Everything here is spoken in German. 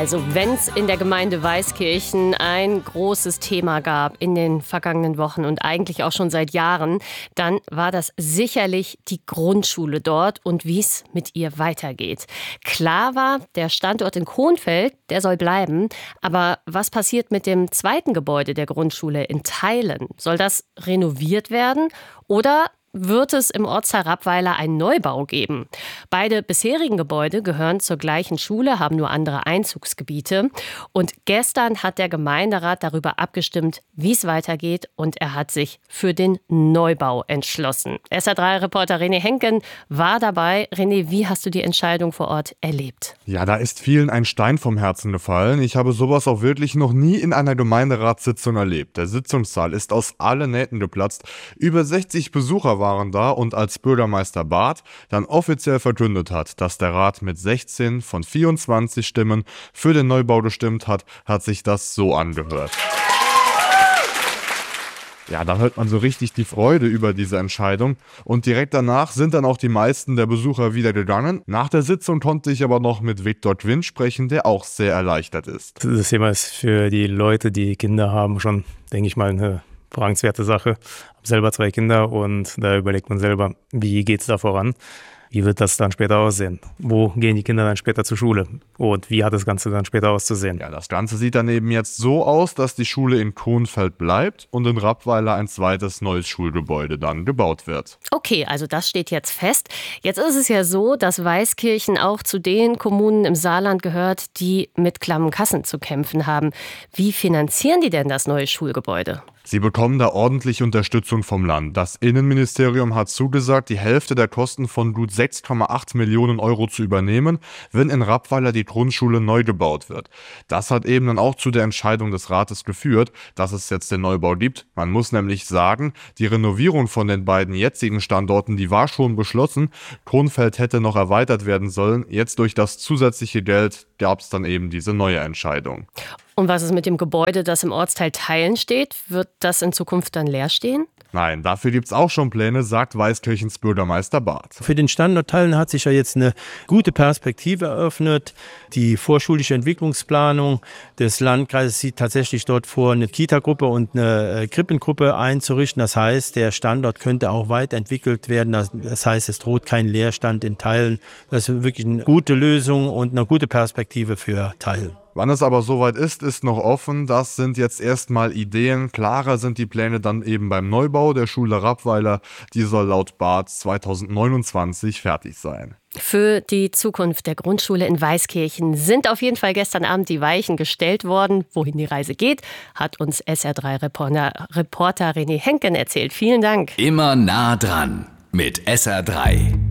Also, wenn es in der Gemeinde Weißkirchen ein großes Thema gab in den vergangenen Wochen und eigentlich auch schon seit Jahren, dann war das sicherlich die Grundschule dort und wie es mit ihr weitergeht. Klar war, der Standort in Kronfeld, der soll bleiben. Aber was passiert mit dem zweiten Gebäude der Grundschule in Theilen? Soll das renoviert werden oder wird es im Ortsteil Rappweiler einen Neubau geben? Beide bisherigen Gebäude gehören zur gleichen Schule, haben nur andere Einzugsgebiete. Und gestern hat der Gemeinderat darüber abgestimmt, wie es weitergeht. Und er hat sich für den Neubau entschlossen. SR3-Reporter René Henken war dabei. René, wie hast du die Entscheidung vor Ort erlebt? Ja, da ist vielen ein Stein vom Herzen gefallen. Ich habe sowas auch wirklich noch nie in einer Gemeinderatssitzung erlebt. Der Sitzungssaal ist aus allen Nähten geplatzt. Über 60 Besucher waren da und als Bürgermeister Barth dann offiziell verkündet hat, dass der Rat mit 16 von 24 Stimmen für den Neubau gestimmt hat, hat sich das so angehört. Ja, da hört man so richtig die Freude über diese Entscheidung und direkt danach sind dann auch die meisten der Besucher wieder gegangen. Nach der Sitzung konnte ich aber noch mit Viktor Quinn sprechen, der auch sehr erleichtert ist. Das Thema ist für die Leute, die Kinder haben, schon, denke ich mal, eine bemerkenswerte Sache. Ich habe selber 2 Kinder und da überlegt man selber, wie geht es da voran? Wie wird das dann später aussehen? Wo gehen die Kinder dann später zur Schule? Und wie hat das Ganze dann später auszusehen? Ja, das Ganze sieht dann eben jetzt so aus, dass die Schule in Kronfeld bleibt und in Rappweiler ein zweites neues Schulgebäude dann gebaut wird. Okay, also das steht jetzt fest. Jetzt ist es ja so, dass Weißkirchen auch zu den Kommunen im Saarland gehört, die mit klammen Kassen zu kämpfen haben. Wie finanzieren die denn das neue Schulgebäude? Sie bekommen da ordentlich Unterstützung vom Land. Das Innenministerium hat zugesagt, die Hälfte der Kosten von gut 6,8 Millionen Euro zu übernehmen, wenn in Rappweiler die Grundschule neu gebaut wird. Das hat eben dann auch zu der Entscheidung des Rates geführt, dass es jetzt den Neubau gibt. Man muss nämlich sagen, die Renovierung von den beiden jetzigen Standorten, die war schon beschlossen. Kronfeld hätte noch erweitert werden sollen. Jetzt durch das zusätzliche Geld gab es dann eben diese neue Entscheidung. Und was ist mit dem Gebäude, das im Ortsteil Theilen steht? Wird das in Zukunft dann leer stehen? Nein, dafür gibt es auch schon Pläne, sagt Weißkirchens Bürgermeister Barth. Für den Standort Theilen hat sich ja jetzt eine gute Perspektive eröffnet. Die vorschulische Entwicklungsplanung des Landkreises sieht tatsächlich dort vor, eine Kita-Gruppe und eine Krippengruppe einzurichten. Das heißt, der Standort könnte auch weiterentwickelt werden. Das heißt, es droht kein Leerstand in Theilen. Das ist wirklich eine gute Lösung und eine gute Perspektive für Theilen. Wann es aber soweit ist noch offen. Das sind jetzt erstmal Ideen. Klarer sind die Pläne dann eben beim Neubau der Schule Rappweiler. Die soll laut Barth 2029 fertig sein. Für die Zukunft der Grundschule in Weißkirchen sind auf jeden Fall gestern Abend die Weichen gestellt worden. Wohin die Reise geht, hat uns SR3-Reporter René Henken erzählt. Vielen Dank. Immer nah dran mit SR3.